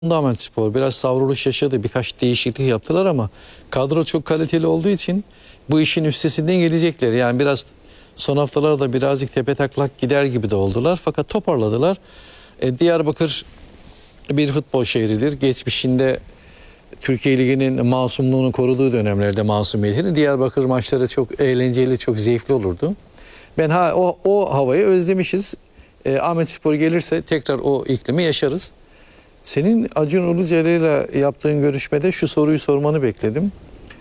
Ahmetspor biraz savruluş yaşadı. Birkaç değişiklik yaptılar ama kadro çok kaliteli olduğu için bu işin üstesinden gelecekler. Yani biraz son haftalarda birazcık tepe taklak gider gibi de oldular. Fakat toparladılar. Diyarbakır bir futbol şehridir. Geçmişinde Türkiye Ligi'nin masumluğunu koruduğu dönemlerde masumiyetini Diyarbakır maçları çok eğlenceli, çok zevkli olurdu. Ben o havayı özlemişiz. Ahmetspor gelirse tekrar o iklimi yaşarız. Senin Acun Ilıcalı'yla yaptığın görüşmede şu soruyu sormanı bekledim.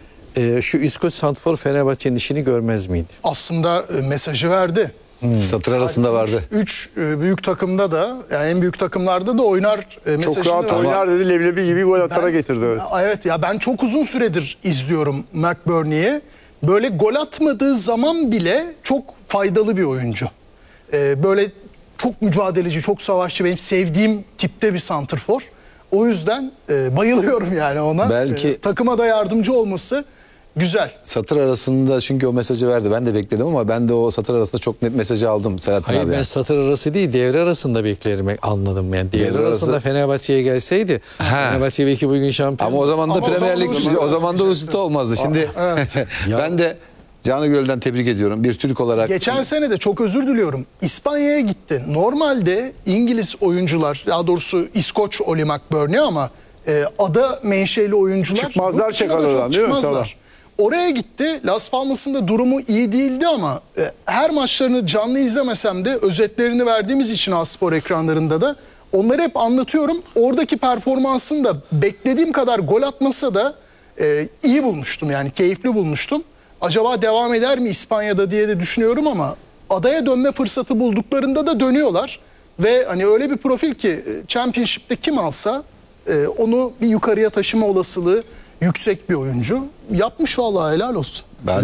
Şu İskoç Santfor Fenerbahçe'nin işini görmez miydi? Aslında mesajı verdi. Satır arasında vardı. Üç büyük takımda da, yani en büyük takımlarda da oynar mesajını Çok rahat verdi. oynar dedi, leblebi gibi gol atara getirdi. Evet. Evet ya, ben çok uzun süredir izliyorum McBurney'i. Böyle gol atmadığı zaman bile çok faydalı bir oyuncu. Böyle çok mücadeleci, çok savaşçı, benim sevdiğim tipte bir santrfor. O yüzden bayılıyorum yani ona. Belki takıma da yardımcı olması güzel. satır arasında çünkü o mesajı verdi. Ben de bekledim ama ben de o satır arasında çok net mesajı aldım Selahattin Hayır, abi. ben satır arası değil, devre arasında beklerim, anladım yani. Devre arasında arası... Fenerbahçe'ye gelseydi Fenerbahçe belki bugün şampiyon. Ama o zaman da Ama Premier Lig o zaman da Usita olmazdı. Şimdi Evet. ben de Canı Göl'den tebrik ediyorum. Bir Türk olarak. Geçen sene de çok özür diliyorum, İspanya'ya gitti. Normalde İngiliz oyuncular, daha doğrusu İskoç Oli McBurney ama ada menşeli oyuncular Çıkmazlar yurt dışına da Çakada'dan, çok değil mi? çıkmazlar. Tamam. Oraya gitti. Las Palmas'ın da durumu iyi değildi ama her maçlarını canlı izlemesem de özetlerini verdiğimiz için A-Spor ekranlarında da onları hep anlatıyorum. Oradaki performansını da beklediğim kadar gol atmasa da iyi bulmuştum, yani keyifli bulmuştum. Acaba devam eder mi İspanya'da diye de düşünüyorum ama adaya dönme fırsatı bulduklarında da dönüyorlar. Ve hani öyle bir profil ki Championship'te kim alsa onu bir yukarıya taşıma olasılığı yüksek bir oyuncu. Yapmış vallahi, helal olsun.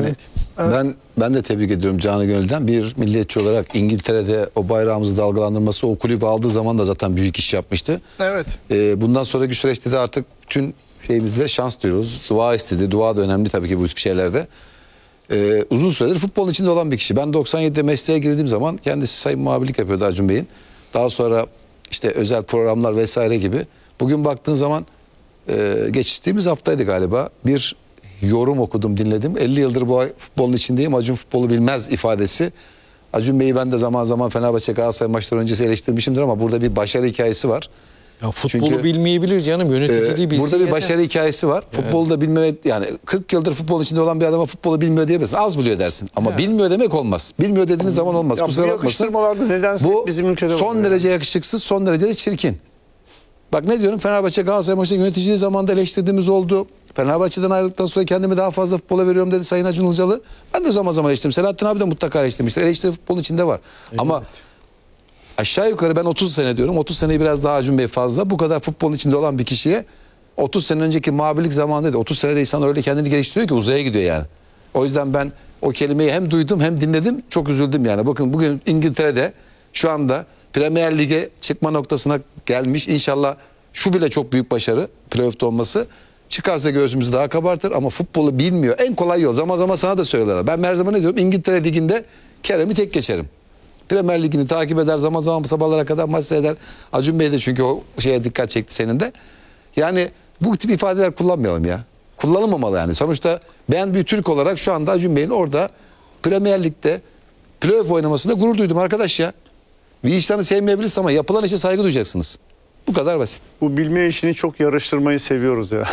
Ben de tebrik ediyorum Canı Gönül'den. Bir milliyetçi olarak İngiltere'de o bayrağımızı dalgalandırması, o kulübü aldığı zaman da zaten büyük iş yapmıştı. Evet. Bundan sonraki süreçte de artık bütün şeyimizde şans duyuyoruz. Dua istedi. Dua da önemli tabii ki bu tip şeylerde. Uzun süredir futbolun içinde olan bir kişi. Ben 97'de mesleğe girdiğim zaman kendisi sayın muhabirlik yapıyordu Acun Bey'in. Daha sonra işte özel programlar vesaire gibi. Bugün baktığın zaman geçtiğimiz haftaydı galiba, bir yorum okudum, dinledim. 50 yıldır bu futbolun içindeyim, Acun futbolu bilmez ifadesi. Acun Bey'i ben de zaman zaman Fenerbahçe Galatasaray maçları öncesi eleştirmişimdir ama burada bir başarı hikayesi var. Ya futbolu Çünkü, bilmeyebilir canım, yöneticiliği bilsin. burada bir başarı hikayesi var. Evet. Futbolu da bilmeme, yani 40 yıldır futbolun içinde olan bir adama futbolu bilmiyor diyemezsin. Az biliyor dersin. Ama bilmiyor demek olmaz. Bilmiyor dediğiniz zaman olmaz. Ya kusura bu bakmasın. yakıştırmalarda nedense Bu bizim ülkede son derece yakışıksız, son derece de çirkin. Bak ne diyorum, Fenerbahçe Galatasaray maçında yöneticiliği zamanında eleştirdiğimiz oldu. Fenerbahçe'den ayrıldıktan sonra kendimi daha fazla futbola veriyorum dedi Sayın Acun Ilıcalı. Ben de zaman zaman eleştirdim. Selahattin abi de mutlaka eleştirmiştir. Eleştiri futbolun içinde var. Evet. Ama aşağı yukarı ben 30 sene diyorum. 30 seneyi biraz daha Acun Bey fazla. Bu kadar futbolun içinde olan bir kişiye 30 sene önceki muhabirlik zamanında da 30 senede insan öyle kendini geliştiriyor ki uzaya gidiyor yani. O yüzden ben o kelimeyi hem duydum hem dinledim. Çok üzüldüm yani. Bakın bugün İngiltere'de şu anda Premier Lig'e çıkma noktasına gelmiş. İnşallah şu bile çok büyük başarı, playoff'ta olması. Çıkarsa göğsümüzü daha kabartır ama futbolu bilmiyor. En kolay yol. Zaman zaman sana da söylüyorlar. Ben her zaman ne diyorum? İngiltere Ligi'nde Kerem'i tek geçerim. Premier Ligi'ni takip eder. Zaman zaman sabahlara kadar maç seyreder. Acun Bey de çünkü o şeye dikkat çekti senin de. Yani bu tip ifadeler kullanmayalım ya. Kullanılmamalı yani. Sonuçta ben bir Türk olarak şu anda Acun Bey'in orada Premier Lig'de playoff oynamasında gurur duydum arkadaş ya. Bir işlerini sevmeyebilirsiniz ama yapılan işe saygı duyacaksınız. Bu kadar basit. Bu bilme işini çok yarıştırmayı seviyoruz ya.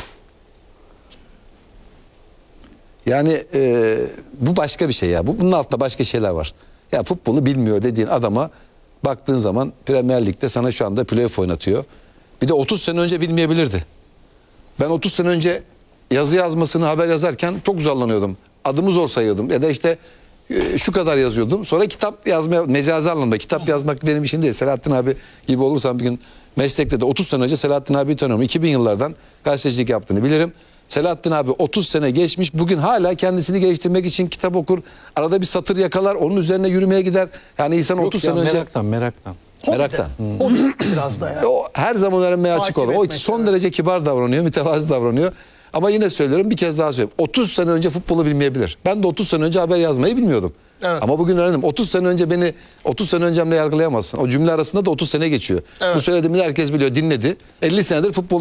Yani bu başka bir şey ya. Bunun altında başka şeyler var. Ya futbolu bilmiyor dediğin adama baktığın zaman Premier Lig'de sana şu anda playoff oynatıyor. Bir de 30 sene önce bilmeyebilirdi. Ben 30 sene önce yazı yazmasını, haber yazarken çok uzanlanıyordum. Adımı zor sayıyordum. Ya da işte şu kadar yazıyordum. Sonra kitap yazmaya, mecazi anlamda kitap yazmak benim işim değil. Selahattin abi gibi olursam bir gün meslekte de 30 sene önce Selahattin abiyi tanıyorum. 2000 yıllardan gazetecilik yaptığını bilirim. Selahattin abi 30 sene geçmiş, bugün hala kendisini geliştirmek için kitap okur. Arada bir satır yakalar, onun üzerine yürümeye gider. Yani insan 30 sene önce... Meraktan. Hobi biraz da yani. O her zaman öğrenmeye açık olur. O son derece kibar davranıyor, mütevazı davranıyor. Ama yine söylüyorum, bir kez daha söylüyorum. 30 sene önce futbolu bilmeyebilir. Ben de 30 sene önce haber yazmayı bilmiyordum. Evet. Ama bugün öğrendim. 30 sene önce beni 30 sene öncemle yargılayamazsın. O cümle arasında da 30 sene geçiyor. Evet. Bu söylediğimi de herkes biliyor, dinledi. 50 senedir futbol